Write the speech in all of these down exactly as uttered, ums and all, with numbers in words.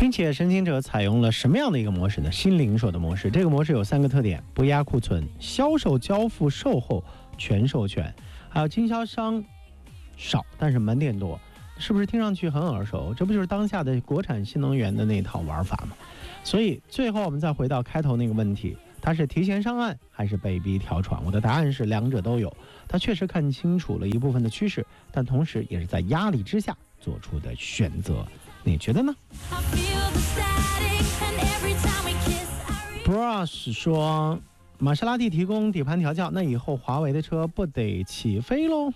并且申请者采用了什么样的一个模式呢？新零售的模式。这个模式有三个特点：不压库存、销售交付售后全授权，还有经销商少但是门店多。是不是听上去很耳熟？这不就是当下的国产新能源的那套玩法吗？所以最后我们再回到开头那个问题，他是提前上岸还是被逼调船？我的答案是两者都有。他确实看清楚了一部分的趋势，但同时也是在压力之下做出的选择。你觉得呢？ Brush 说，玛莎拉蒂提供底盘调教，那以后华为的车不得起飞喽？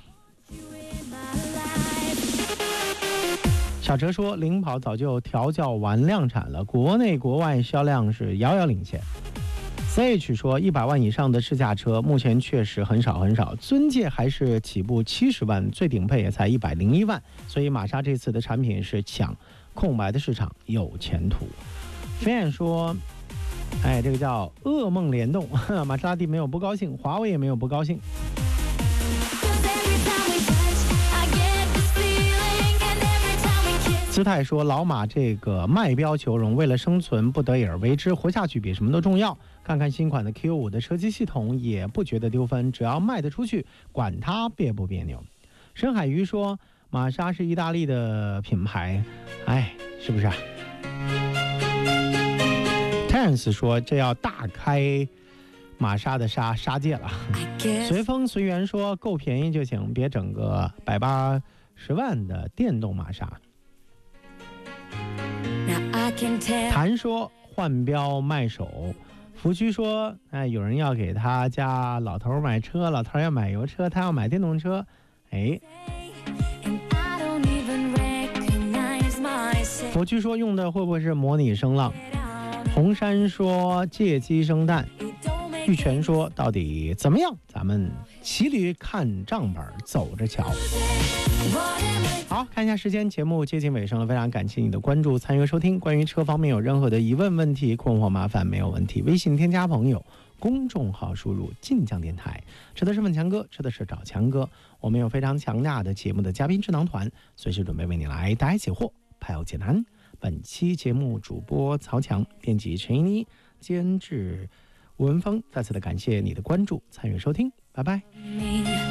小哲说，领跑早就调教完量产了，国内国外销量是遥遥领先。C H 说，一百万以上的试驾车目前确实很少很少，尊界还是起步七十万，最顶配也才一百零一万，所以玛莎这次的产品是抢空白的市场，有前途。Fan 说，哎，这个叫噩梦联动，玛莎拉蒂没有不高兴，华为也没有不高兴。姿态说，老马这个卖标求荣，为了生存不得已而为之，活下去比什么都重要。看看新款的 Q 五 的车机系统也不觉得丢分，只要卖得出去，管它别不别扭。深海鱼说，玛莎是意大利的品牌，哎，是不是啊？ Terence 说，这要大开玛莎的杀杀戒了。随风随缘说，够便宜就行，别整个百八十万的电动玛莎。谭说，换标卖手。福居说，哎，有人要给他家老头买车，老头要买油车，他要买电动车。哎，福居说，用的会不会是模拟声浪？红山说，借鸡生蛋。玉泉说，到底怎么样？咱们骑驴看账本，走着瞧。好，看一下时间，节目接近尾声了，非常感谢你的关注、参与和收听。关于车方面有任何的疑问、问题、困惑、麻烦，没有问题，微信添加朋友，公众号输入晋江电台，吃的是问强哥，吃的是找强哥。我们有非常强大的节目的嘉宾智囊团，随时准备为你来答疑解惑，排忧解难。本期节目主播曹强，编辑陈一妮，监制吴文峰，再次的感谢你的关注、参与收听，拜拜。